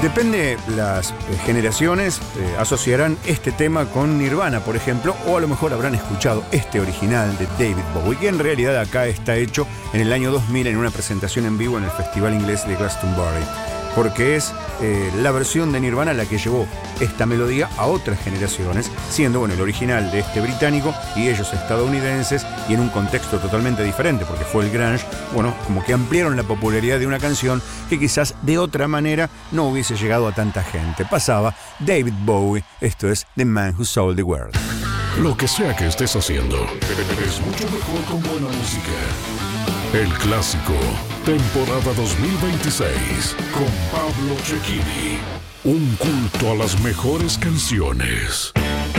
Depende, las generaciones asociarán este tema con Nirvana, por ejemplo, o a lo mejor habrán escuchado este original de David Bowie, que en realidad acá está hecho en el año 2000 en una presentación en vivo en el Festival Inglés de Glastonbury, porque es la versión de Nirvana la que llevó esta melodía a otras generaciones, siendo el original de este británico y ellos estadounidenses, y en un contexto totalmente diferente, porque fue el grunge, como que ampliaron la popularidad de una canción que quizás de otra manera no hubiese llegado a tanta gente. Pasaba David Bowie, esto es The Man Who Sold the World. Lo que sea que estés haciendo, es mucho mejor con buena música. El Clásico, temporada 2026, con Pablo Cecchini. Un culto a las mejores canciones.